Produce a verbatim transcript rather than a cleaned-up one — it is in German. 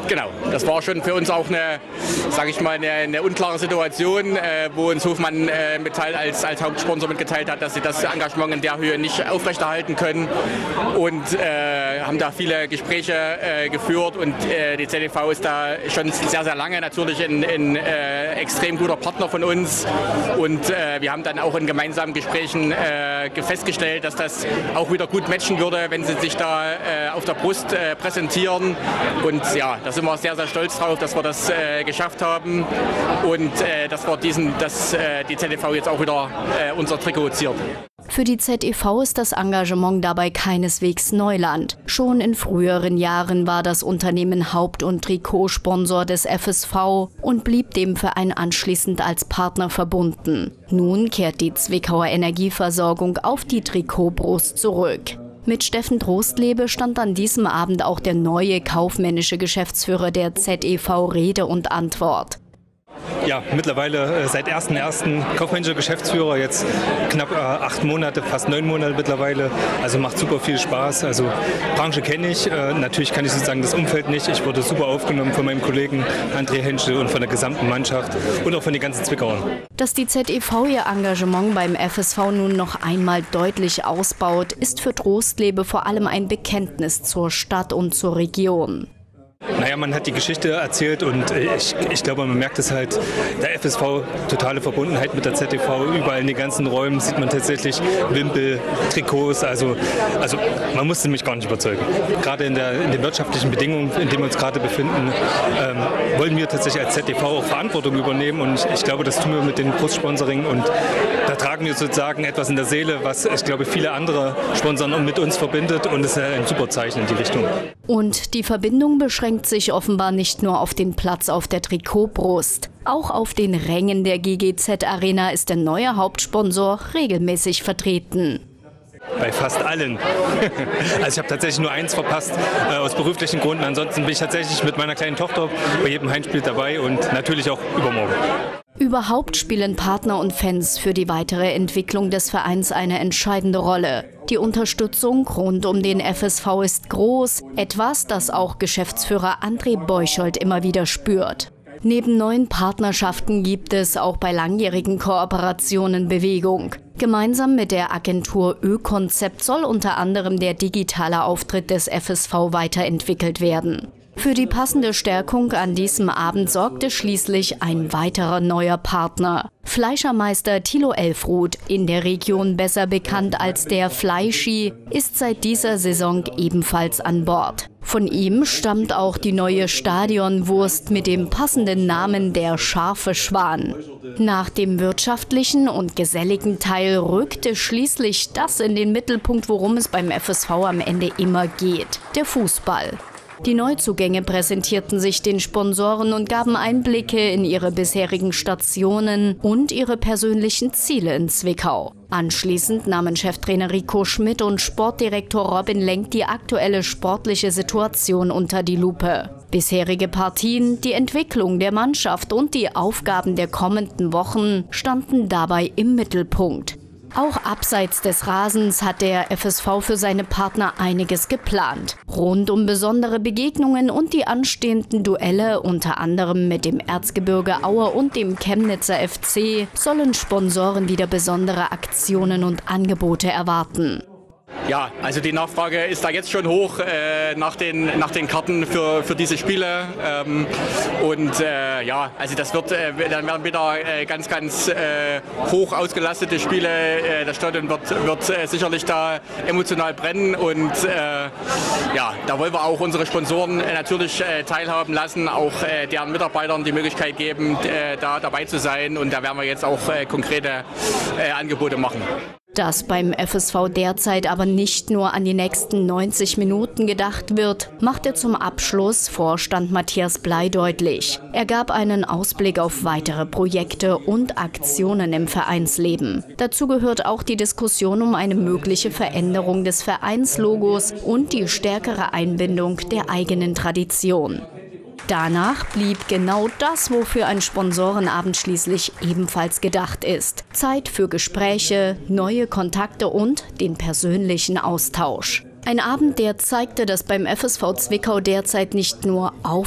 Genau, das war schon für uns auch eine, sage ich mal, eine, eine unklare Situation, äh, wo uns Hofmann äh, Metall als, als Hauptsponsor mitgeteilt hat, dass sie das Engagement in der Höhe nicht aufrechterhalten können und äh, haben da viele Gespräche äh, geführt und äh, die Z E V ist da schon sehr, sehr lange natürlich ein, ein äh, extrem guter Partner von uns und äh, wir haben dann auch in gemeinsamen Gesprächen äh, festgestellt, dass das auch wieder gut matchen würde, wenn sie sich da äh, auf der Brust äh, präsentieren und ja, da sind wir sehr, sehr stolz drauf, dass wir das äh, geschafft haben und äh, dass wir diesen, dass äh, die Z E V jetzt auch wieder äh, unser Trikot ziert. Für die Z E V ist das Engagement dabei keineswegs Neuland. Schon in früheren Jahren war das Unternehmen Haupt- und Trikotsponsor des F S V und blieb dem Verein anschließend als Partner verbunden. Nun kehrt die Zwickauer Energieversorgung auf die Trikotbrust zurück. Mit Steffen Trostlebe stand an diesem Abend auch der neue kaufmännische Geschäftsführer der Z E V Rede und Antwort. Ja, mittlerweile äh, seit ersten ersten kaufmännischer Geschäftsführer, jetzt knapp äh, acht Monate, fast neun Monate mittlerweile. Also macht super viel Spaß. Also Branche kenne ich, äh, natürlich kann ich sozusagen das Umfeld nicht. Ich wurde super aufgenommen von meinem Kollegen André Henschel und von der gesamten Mannschaft und auch von den ganzen Zwickauern. Dass die Z E V ihr Engagement beim F S V nun noch einmal deutlich ausbaut, ist für Trostlebe vor allem ein Bekenntnis zur Stadt und zur Region. Naja, man hat die Geschichte erzählt und ich, ich glaube, man merkt es halt, der F S V, totale Verbundenheit mit der Z E V, überall in den ganzen Räumen sieht man tatsächlich Wimpel, Trikots, also, also man musste mich gar nicht überzeugen. Gerade in, der, in den wirtschaftlichen Bedingungen, in denen wir uns gerade befinden, ähm, wollen wir tatsächlich als Z E V auch Verantwortung übernehmen und ich, ich glaube, das tun wir mit dem Brustsponsoring und da tragen wir sozusagen etwas in der Seele, was ich glaube, viele andere Sponsoren mit uns verbindet und es ist ein super Zeichen in die Richtung. Und die Verbindung beschränkt sich offenbar nicht nur auf den Platz auf der Trikotbrust. Auch auf den Rängen der G G Z Arena ist der neue Hauptsponsor regelmäßig vertreten. Bei fast allen. Also ich habe tatsächlich nur eins verpasst, äh, aus beruflichen Gründen. Ansonsten bin ich tatsächlich mit meiner kleinen Tochter bei jedem Heimspiel dabei und natürlich auch übermorgen. Überhaupt spielen Partner und Fans für die weitere Entwicklung des Vereins eine entscheidende Rolle. Die Unterstützung rund um den F S V ist groß, etwas, das auch Geschäftsführer André Beuchold immer wieder spürt. Neben neuen Partnerschaften gibt es auch bei langjährigen Kooperationen Bewegung. Gemeinsam mit der Agentur Ö-Konzept soll unter anderem der digitale Auftritt des F S V weiterentwickelt werden. Für die passende Stärkung an diesem Abend sorgte schließlich ein weiterer neuer Partner. Fleischermeister Thilo Elfruth, in der Region besser bekannt als der Fleischi, ist seit dieser Saison ebenfalls an Bord. Von ihm stammt auch die neue Stadionwurst mit dem passenden Namen der Scharfe Schwan. Nach dem wirtschaftlichen und geselligen Teil rückte schließlich das in den Mittelpunkt, worum es beim F S V am Ende immer geht: der Fußball. Die Neuzugänge präsentierten sich den Sponsoren und gaben Einblicke in ihre bisherigen Stationen und ihre persönlichen Ziele in Zwickau. Anschließend nahmen Cheftrainer Rico Schmidt und Sportdirektor Robin Lenk die aktuelle sportliche Situation unter die Lupe. Bisherige Partien, die Entwicklung der Mannschaft und die Aufgaben der kommenden Wochen standen dabei im Mittelpunkt. Auch abseits des Rasens hat der F S V für seine Partner einiges geplant. Rund um besondere Begegnungen und die anstehenden Duelle, unter anderem mit dem Erzgebirge Aue und dem Chemnitzer F C, sollen Sponsoren wieder besondere Aktionen und Angebote erwarten. Ja, also die Nachfrage ist da jetzt schon hoch äh, nach, den, nach den Karten für, für diese Spiele. Ähm, und äh, ja, also das wird, äh, dann werden wieder äh, ganz, ganz äh, hoch ausgelastete Spiele. Äh, das Stadion wird, wird äh, sicherlich da emotional brennen. Und äh, ja, da wollen wir auch unsere Sponsoren äh, natürlich äh, teilhaben lassen, auch äh, deren Mitarbeitern die Möglichkeit geben, äh, da dabei zu sein. Und da werden wir jetzt auch äh, konkrete äh, Angebote machen. Dass beim F S V derzeit aber nicht nur an die nächsten neunzig Minuten gedacht wird, machte zum Abschluss Vorstand Matthias Blei deutlich. Er gab einen Ausblick auf weitere Projekte und Aktionen im Vereinsleben. Dazu gehört auch die Diskussion um eine mögliche Veränderung des Vereinslogos und die stärkere Einbindung der eigenen Tradition. Danach blieb genau das, wofür ein Sponsorenabend schließlich ebenfalls gedacht ist. Zeit für Gespräche, neue Kontakte und den persönlichen Austausch. Ein Abend, der zeigte, dass beim F S V Zwickau derzeit nicht nur auf